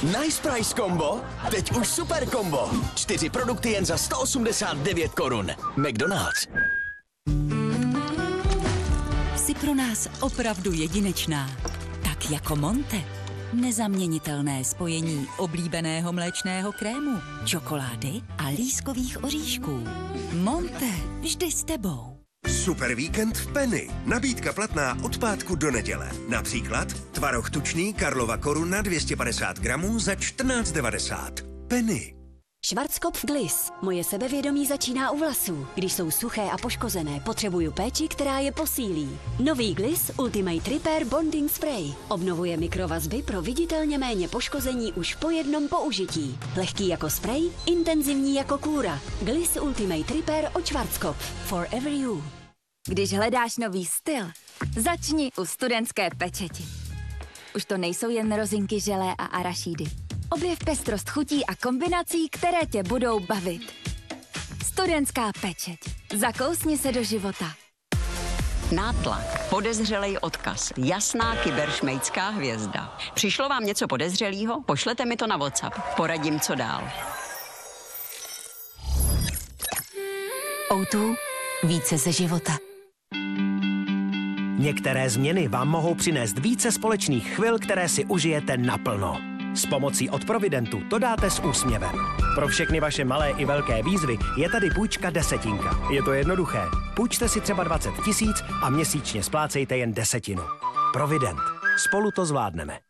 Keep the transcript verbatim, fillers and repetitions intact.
Nice Price Combo? Teď už super kombo. Čtyři produkty jen za sto osmdesát devět korun. McDonald's. Jsi pro nás opravdu jedinečná. Tak jako Monte. Nezaměnitelné spojení oblíbeného mléčného krému, čokolády a lískových oříšků. Monte, vždy s tebou. Super víkend v Penny. Nabídka platná od pátku do neděle. Například tvaroh tučný Karlova Koruna dvě stě padesát gramů za čtrnáct devadesát. Penny. Schwarzkopf Gliss. Moje sebevědomí začíná u vlasů. Když jsou suché a poškozené, potřebuju péči, která je posílí. Nový Gliss Ultimate Repair Bonding Spray. Obnovuje mikrovazby pro viditelně méně poškození už po jednom použití. Lehký jako spray, intenzivní jako kůra. Gliss Ultimate Repair od Schwarzkopf. Forever you. Když hledáš nový styl, začni u Studentské pečeti. Už to nejsou jen rozinky, želé a arašídy. Objev pestrost chutí a kombinací, které tě budou bavit. Studentská pečeť. Zakousni se do života. Nátlak, podezřelej odkaz, jasná kyberšmejdská hvězda. Přišlo vám něco podezřelého? Pošlete mi to na WhatsApp. Poradím, co dál. ó dva. Více ze života. Některé změny vám mohou přinést více společných chvil, které si užijete naplno. S pomocí od Providentu to dáte s úsměvem. Pro všechny vaše malé i velké výzvy je tady půjčka desetinka. Je to jednoduché. Půjčte si třeba dvacet tisíc a měsíčně splácejte jen desetinu. Provident. Spolu to zvládneme.